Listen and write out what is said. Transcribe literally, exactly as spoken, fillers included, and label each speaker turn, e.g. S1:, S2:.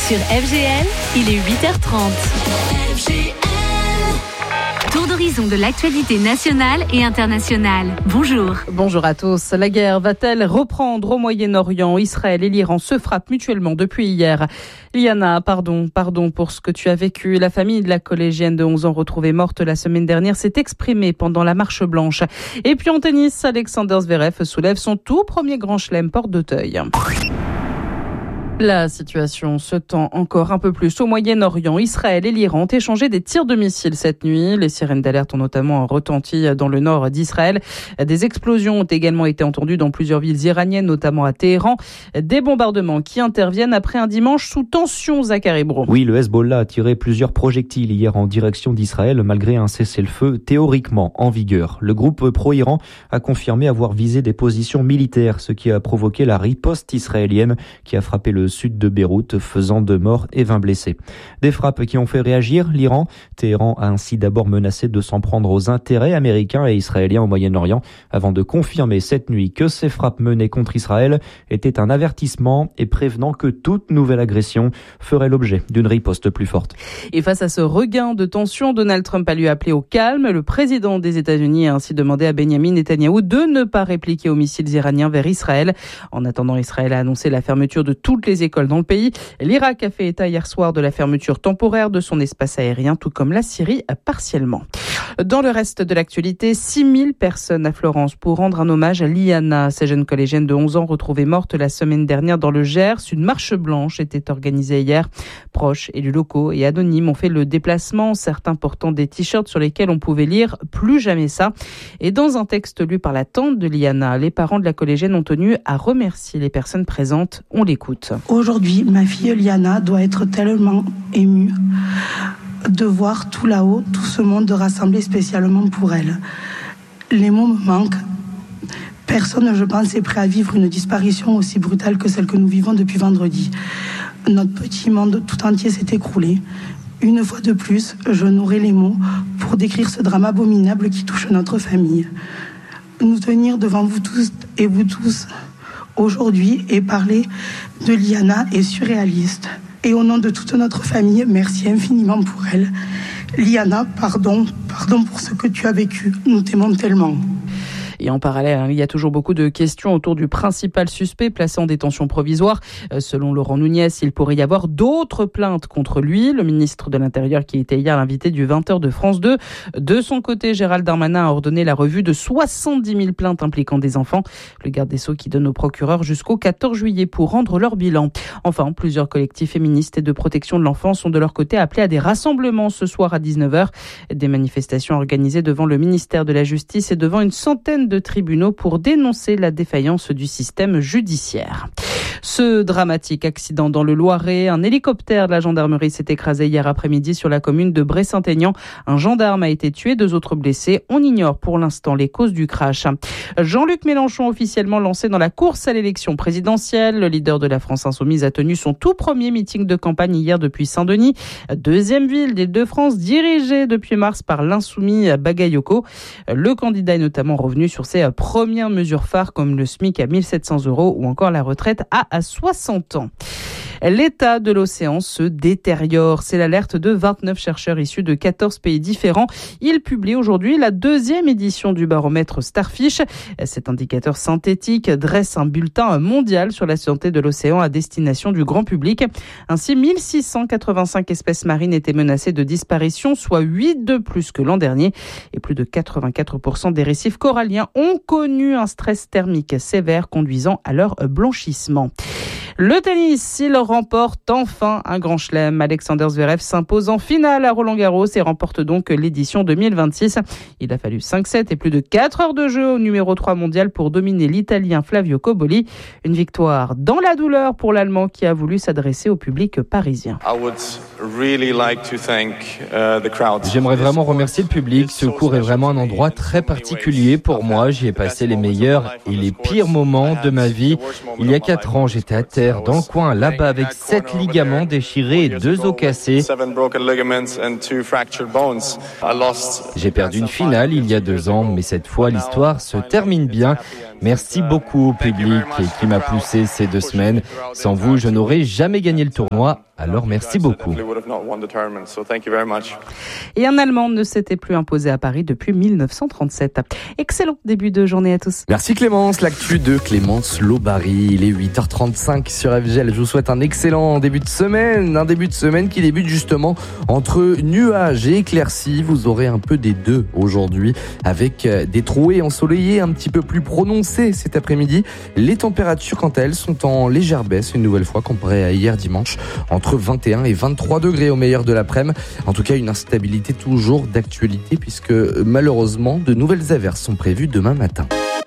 S1: Sur F G L, il est huit heures trente. F G L. Tour d'horizon de l'actualité nationale et internationale. Bonjour.
S2: Bonjour à tous. La guerre va-t-elle reprendre au Moyen-Orient ? Israël et l'Iran se frappent mutuellement depuis hier. Liana, pardon, pardon pour ce que tu as vécu. La famille de la collégienne de onze ans retrouvée morte la semaine dernière s'est exprimée pendant la marche blanche. Et puis en tennis, Alexander Zverev soulève son tout premier grand chelem porte d'Auteuil. La situation se tend encore un peu plus au Moyen-Orient. Israël et l'Iran ont échangé des tirs de missiles cette nuit. Les sirènes d'alerte ont notamment retenti dans le nord d'Israël. Des explosions ont également été entendues dans plusieurs villes iraniennes, notamment à Téhéran. Des bombardements qui interviennent après un dimanche sous tension, Zachary Bro.
S3: Oui, le Hezbollah a tiré plusieurs projectiles hier en direction d'Israël, malgré un cessez-le-feu théoriquement en vigueur. Le groupe pro-Iran a confirmé avoir visé des positions militaires, ce qui a provoqué la riposte israélienne qui a frappé le sud de Beyrouth, faisant deux morts et vingt blessés. Des frappes qui ont fait réagir l'Iran. Téhéran a ainsi d'abord menacé de s'en prendre aux intérêts américains et israéliens au Moyen-Orient, avant de confirmer cette nuit que ces frappes menées contre Israël étaient un avertissement et prévenant que toute nouvelle agression ferait l'objet d'une riposte plus forte.
S2: Et face à ce regain de tension, Donald Trump a lui appelé au calme. Le président des États-Unis a ainsi demandé à Benjamin Netanyahou de ne pas répliquer aux missiles iraniens vers Israël. En attendant, Israël a annoncé la fermeture de toutes les écoles dans le pays. L'Irak a fait état hier soir de la fermeture temporaire de son espace aérien, tout comme la Syrie partiellement. Dans le reste de l'actualité, six mille personnes à Florence pour rendre un hommage à Liana, cette jeune collégienne de onze ans retrouvée morte la semaine dernière dans le Gers. Une marche blanche était organisée hier. Proches, élus locaux et anonymes ont fait le déplacement, certains portant des t-shirts sur lesquels on pouvait lire « Plus jamais ça ». Et dans un texte lu par la tante de Liana, les parents de la collégienne ont tenu à remercier les personnes présentes. On l'écoute.
S4: Aujourd'hui, ma fille Liana doit être tellement émue de voir tout là-haut, tout ce monde rassemblé spécialement pour elle. Les mots me manquent. Personne, je pense, est prêt à vivre une disparition aussi brutale que celle que nous vivons depuis vendredi. Notre petit monde tout entier s'est écroulé. Une fois de plus, je n'aurai les mots pour décrire ce drame abominable qui touche notre famille. Nous tenir devant vous tous et vous tous aujourd'hui et parler de Liana est surréaliste. Et au nom de toute notre famille, merci infiniment pour elle. Liana, pardon, pardon pour ce que tu as vécu. Nous t'aimons tellement.
S2: Et en parallèle, il y a toujours beaucoup de questions autour du principal suspect placé en détention provisoire. Selon Laurent Nunez, il pourrait y avoir d'autres plaintes contre lui. Le ministre de l'Intérieur qui était hier l'invité du vingt heures de France deux. De son côté, Gérald Darmanin a ordonné la revue de soixante-dix mille plaintes impliquant des enfants. Le garde des Sceaux qui donne au procureur jusqu'au quatorze juillet pour rendre leur bilan. Enfin, plusieurs collectifs féministes et de protection de l'enfance sont de leur côté appelés à des rassemblements ce soir à dix-neuf heures. Des manifestations organisées devant le ministère de la Justice et devant une centaine de tribunaux pour dénoncer la défaillance du système judiciaire. Ce dramatique accident dans le Loiret, un hélicoptère de la gendarmerie s'est écrasé hier après-midi sur la commune de Bray-Saint-Aignan. Un gendarme a été tué, deux autres blessés. On ignore pour l'instant les causes du crash. Jean-Luc Mélenchon officiellement lancé dans la course à l'élection présidentielle. Le leader de la France Insoumise a tenu son tout premier meeting de campagne hier depuis Saint-Denis, deuxième ville d'Île-de-France dirigée depuis mars par l'insoumis Bagayoko. Le candidat est notamment revenu sur ses premières mesures phares comme le SMIC à mille sept cents euros ou encore la retraite à à soixante ans. L'état de l'océan se détériore. C'est l'alerte de vingt-neuf chercheurs issus de quatorze pays différents. Ils publient aujourd'hui la deuxième édition du baromètre Starfish. Cet indicateur synthétique dresse un bulletin mondial sur la santé de l'océan à destination du grand public. Ainsi, mille six cent quatre-vingt-cinq espèces marines étaient menacées de disparition, soit huit de plus que l'an dernier. Et plus de quatre-vingt-quatre pour cent des récifs coralliens ont connu un stress thermique sévère conduisant à leur blanchissement. Le tennis, il remporte enfin un grand chelem. Alexander Zverev s'impose en finale à Roland-Garros et remporte donc l'édition deux mille vingt-six. Il a fallu cinq sets et plus de quatre heures de jeu au numéro trois mondial pour dominer l'Italien Flavio Cobolli. Une victoire dans la douleur pour l'Allemand qui a voulu s'adresser au public parisien.
S5: J'aimerais vraiment remercier le public. Ce cours est vraiment un endroit très particulier pour moi. J'y ai passé les meilleurs et les pires moments de ma vie. Il y a quatre ans, j'étais à terre dans le coin là-bas avec sept ligaments déchirés et deux os cassés. J'ai perdu une finale il y a deux ans, mais cette fois l'histoire se termine bien. Merci beaucoup au public qui m'a poussé ces deux semaines. Sans vous, je n'aurais jamais gagné le tournoi. Alors merci beaucoup.
S2: Et un Allemand ne s'était plus imposé à Paris depuis mille neuf cent trente-sept. Excellent début de journée à tous.
S6: Merci Clémence, l'actu de Clémence Lobary. Il est huit heures trente-cinq sur F G L. Je vous souhaite un excellent début de semaine. Un début de semaine qui débute justement entre nuages et éclaircies. Vous aurez un peu des deux aujourd'hui avec des trouées ensoleillées un petit peu plus prononcées cet après-midi. Les températures, quant à elles, sont en légère baisse une nouvelle fois comparé à hier dimanche. Entre vingt et un et vingt-trois degrés au meilleur de l'après-midi. En tout cas, une instabilité toujours d'actualité puisque malheureusement, de nouvelles averses sont prévues demain matin.